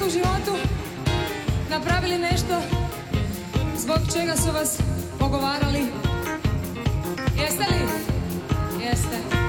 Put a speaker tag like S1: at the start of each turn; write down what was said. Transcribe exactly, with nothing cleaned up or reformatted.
S1: u životu napravili nešto zbog čega su vas pogovarali? Jeste li? Jeste.